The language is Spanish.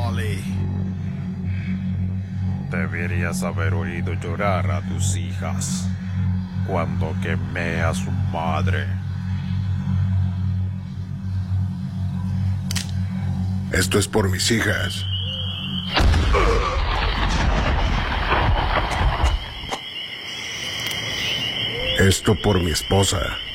Molly. Deberías haber oído llorar a tus hijas cuando quemé a su madre. Esto es por mis hijas. Esto por mi esposa.